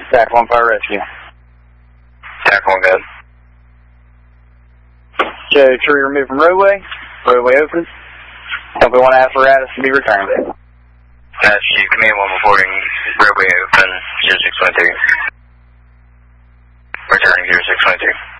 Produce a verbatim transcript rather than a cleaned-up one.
Tac one Fire Rescue. Tac one, good. Show tree removed from roadway. Roadway open. Company one apparatus to be returned. That's you. Command one reporting. Roadway open. zero six one two. Returning zero six one two.